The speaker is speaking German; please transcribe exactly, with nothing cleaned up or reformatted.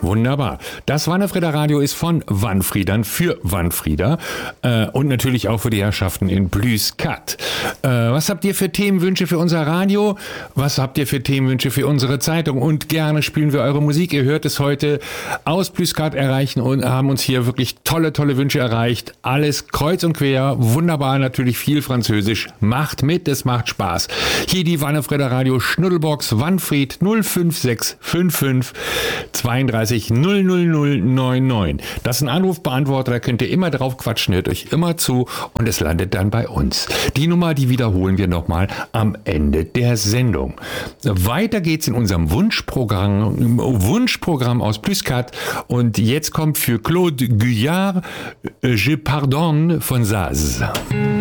Wunderbar. Das Wannefrieder Radio ist von Wanfriedern für Wanfrieder äh, und natürlich auch für die Herrschaften in Plüskat. Äh, was habt ihr für Themenwünsche für unser Radio? Was habt ihr für Themenwünsche für unsere Zeitung? Und gerne spielen wir eure Musik. Ihr hört es heute aus Plüskat erreichen und haben uns hier wirklich tolle, tolle Wünsche erreicht. Alles kreuz und quer. Wunderbar, natürlich viel Französisch. Macht mit, es macht Spaß. Hier die Wannefrieder Radio Schnuddelbox Wanfried null fünf sechs fünf fünf zweiunddreißig null null null neun neun. Das ist ein Anrufbeantworter, da könnt ihr immer drauf quatschen, hört euch immer zu und es landet dann bei uns. Die Nummer, die wiederholen wir nochmal am Ende der Sendung. Weiter geht's in unserem Wunschprogramm, Wunschprogramm aus Plüskat und jetzt kommt für Claude Guyard Je Pardonne von Saz.